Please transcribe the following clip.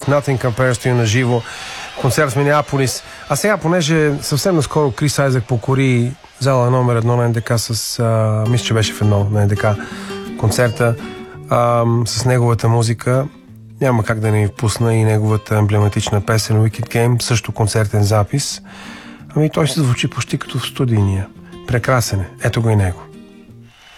Nothing Compares to You на живо. Концерт в Минеаполис. А сега, понеже съвсем наскоро Крис Айзек покори зала номер 1 на НДК с... мисля, че беше в 1 на НДК концерта с неговата музика. Няма как да ни пусна и неговата емблематична песен Wicked Game, също концертен запис. Ами той се звучи почти като в студийния. Прекрасен е. Ето го и него.